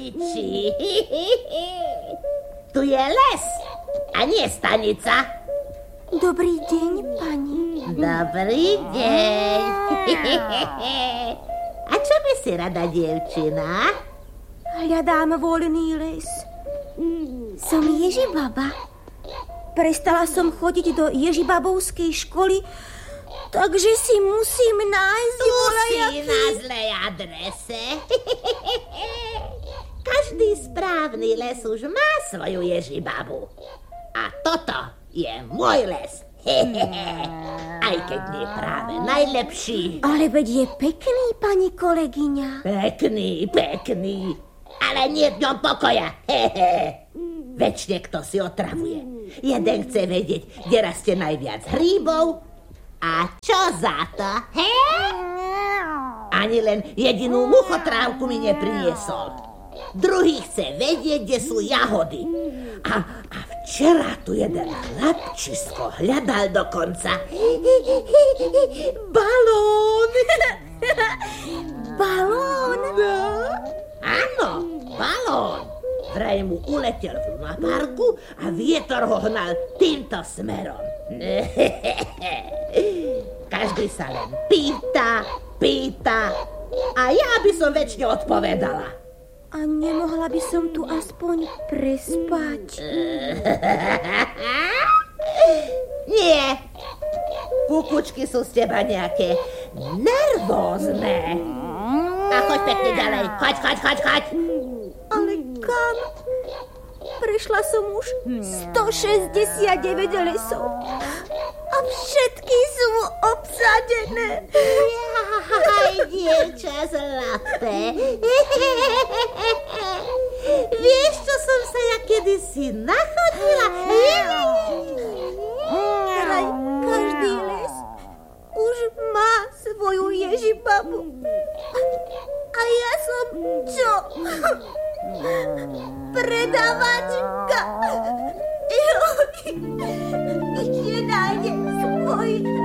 rodiči. Tu je les a nie stanica. Dobrý deň, pani. Dobrý deň. A čo by si rada, dievčina? Hľadám voľný les. Som Ježibaba. Prestala som chodiť do Ježibabovskej školy, takže si musím nájsť Tu si na zlej adrese. Každý správny les už má svoju Ježibabu. A toto je môj les. Aj keď nie práve najlepší. Ale veď je pekný, pani kolegyňa. Pekný. Ale nie v ňom pokoja. Večne kto si otravuje. Jeden chce vedieť, kde rastie najviac hríbov. A čo za to, Ani len jedinú muchotrávku mi nepriniesol. Druhý chce vedieť, kde sú jahody. A včera tu jeden chlapčisko hľadal dokonca balón. Balón? No? Áno, balón. Vraj mu uletel na parku a vietor ho hnal týmto smerom. Každý sa len pýta a ja by som večne odpovedala. A nemohla by som tu aspoň prespať? Nie. Kukučky sú z teba nejaké nervózne. A choď pekne ďalej. Choď. Ale kam? Prešla som už 169 lesov. A všetky sú obsadené. Aj dievča zlaté. Vieš, čo som sa ja kedysi nachodila? Každý les už má svoju Ježibabu. A ja som čo? Predavačka. Kde nájdem svoj